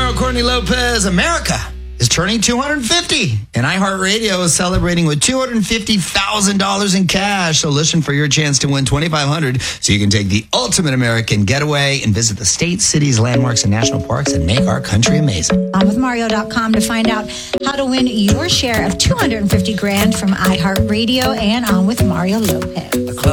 girl, Courtney Lopez. America is turning 250, and iHeartRadio is celebrating with $250,000 in cash. So listen for your chance to win $2,500 so you can take the ultimate American getaway and visit the state, cities, landmarks, and national parks and make our country amazing. On with Mario.com to find out how to win your share of $250,000 from iHeartRadio and On with Mario Lopez.